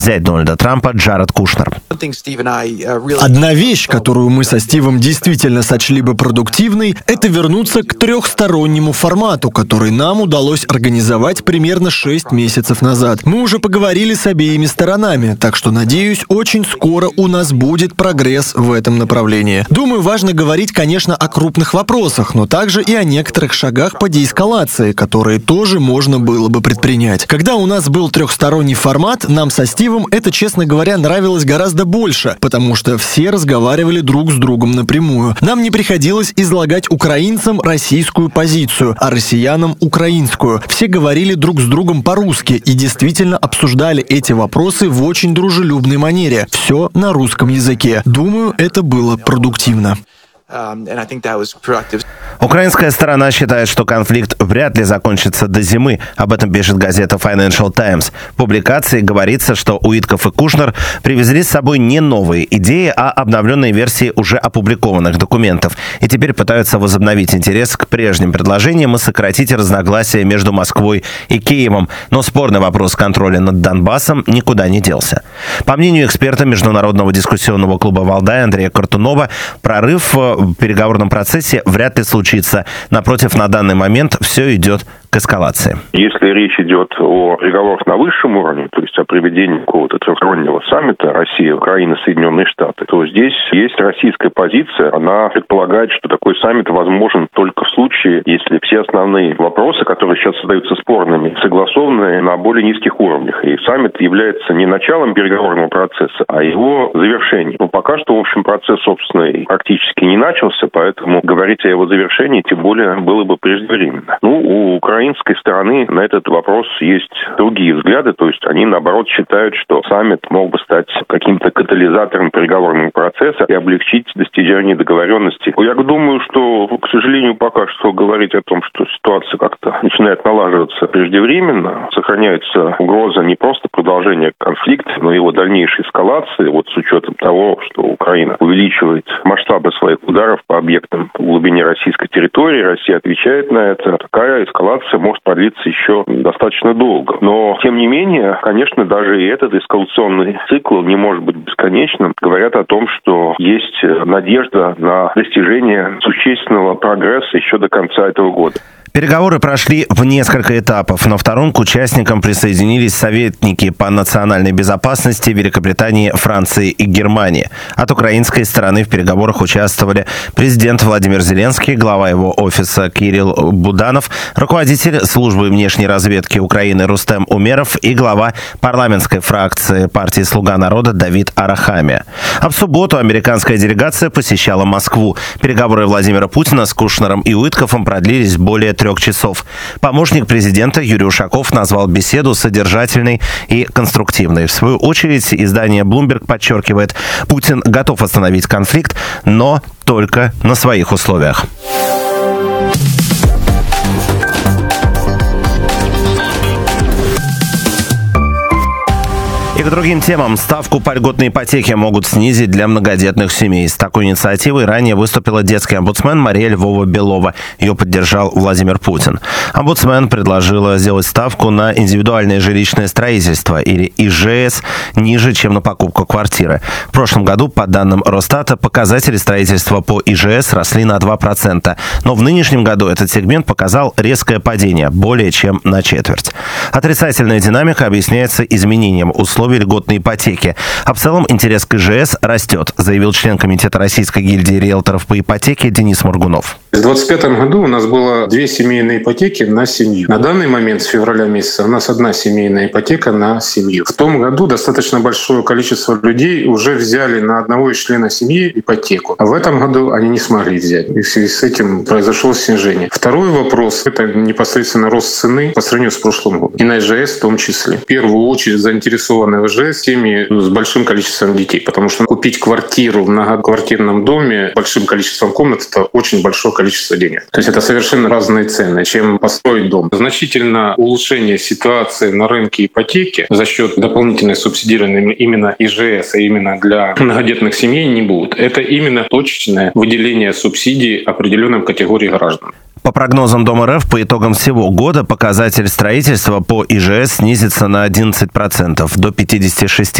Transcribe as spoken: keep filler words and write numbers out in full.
Зять Дональда Трампа Джаред Кушнер. Одна вещь, которую мы со Стивом действительно сочли бы продуктивной, это вернуться к трехстороннему формату, который нам удалось организовать примерно шесть месяцев назад. Мы уже поговорили с обеими сторонами, так что, надеюсь, очень скоро у нас будет прогресс в этом направлении. Думаю, важно говорить, конечно, о крупных вопросах, но также и о некоторых шагах по деэскалации, которые тоже можно было бы предпринять. Когда у нас был трехсторонний формат, нам со Стивом это, честно говоря, нравилось гораздо больше, потому что все разговаривали друг с другом напрямую. Нам не приходилось излагать украинцам российскую позицию, а россиянам украинскую. Все говорили друг с другом по-русски и действительно обсуждали эти вопросы в очень дружелюбной манере. Все на русском языке. Думаю, это было продуктивно. Украинская сторона считает, что конфликт вряд ли закончится до зимы. Об этом пишет газета Financial Times. В публикации говорится, что Уитков и Кушнер привезли с собой не новые идеи, а обновленные версии уже опубликованных документов. И теперь пытаются возобновить интерес к прежним предложениям и сократить разногласия между Москвой и Киевом. Но спорный вопрос контроля над Донбассом никуда не делся. По мнению эксперта Международного дискуссионного клуба «Валдай» Андрея Картунова, прорыв в переговорном процессе вряд ли случится. Напротив, на данный момент все идет к эскалации. Если речь идет о переговорах на высшем уровне, то есть о проведении какого-то трехстороннего саммита Россия, Украина, Соединенные Штаты, то здесь есть российская позиция. Она предполагает, что такой саммит возможен только в случае, если все основные вопросы, которые сейчас остаются спорными, согласованы на более низких уровнях. И саммит является не началом переговорного процесса, а его завершением. Но пока что, в общем, процесс, собственно, практически не начался, поэтому говорить о его завершении, тем более, было бы преждевременно. Ну, у Украины украинской стороны на этот вопрос есть другие взгляды, то есть они, наоборот, считают, что саммит мог бы стать каким-то катализатором переговорного процесса и облегчить достижение договоренности. Я думаю, что, к сожалению, пока что говорить о том, что ситуация как-то начинает налаживаться преждевременно, сохраняется угроза не просто продолжения конфликта, но и его дальнейшей эскалации, вот с учетом того, что Украина увеличивает масштабы своих ударов по объектам в глубине российской территории, Россия отвечает на это. Такая эскалация может продлиться еще достаточно долго. Но, тем не менее, конечно, даже и этот эскалационный цикл не может быть бесконечным. Говорят о том, что есть надежда на достижение существенного прогресса еще до конца этого года. Переговоры прошли в несколько этапов. На втором к участникам присоединились советники по национальной безопасности Великобритании, Франции и Германии. От украинской стороны в переговорах участвовали президент Владимир Зеленский, глава его офиса Кирилл Буданов, руководитель службы внешней разведки Украины Рустем Умеров и глава парламентской фракции партии «Слуга народа» Давид Арахамия. А в субботу американская делегация посещала Москву. Переговоры Владимира Путина с Кушнером и Уитковым продлились более трех часов. Помощник президента Юрий Ушаков назвал беседу содержательной и конструктивной. В свою очередь, издание Bloomberg подчеркивает, Путин готов остановить конфликт, но только на своих условиях. И к другим темам. Ставку по льготной ипотеке могут снизить для многодетных семей. С такой инициативой ранее выступила детский омбудсмен Мария Львова-Белова. Ее поддержал Владимир Путин. Омбудсмен предложила сделать ставку на индивидуальное жилищное строительство, или И Ж С, ниже, чем на покупку квартиры. В прошлом году, по данным Росстата, показатели строительства по И Ж С росли на два процента. Но в нынешнем году этот сегмент показал резкое падение, более чем на четверть. Отрицательная динамика объясняется изменением условий льготной ипотеки. А в целом интерес к И Ж С растет, заявил член комитета Российской гильдии риэлторов по ипотеке Денис Моргунов. В две тысячи двадцать пятом году у нас было две семейные ипотеки на семью. На данный момент, с февраля месяца, у нас одна семейная ипотека на семью. В том году достаточно большое количество людей уже взяли на одного из членов семьи ипотеку. А в этом году они не смогли взять. И в связи с этим произошло снижение. Второй вопрос — это непосредственно рост цены по сравнению с прошлым годом. И на И Ж С в том числе. В первую очередь заинтересованы в И Ж С семьи с большим количеством детей. Потому что купить квартиру в многоквартирном доме с большим количеством комнат — это очень большое количество денег. То есть это совершенно разные цены, чем построить дом. Значительно улучшение ситуации на рынке ипотеки за счет дополнительной субсидирования именно И Ж С, а именно для многодетных семей, не будет. Это именно точечное выделение субсидий определенным категориям граждан. По прогнозам Дом Р Ф, по итогам всего года показатель строительства по И Ж С снизится на одиннадцать процентов, до пятидесяти шести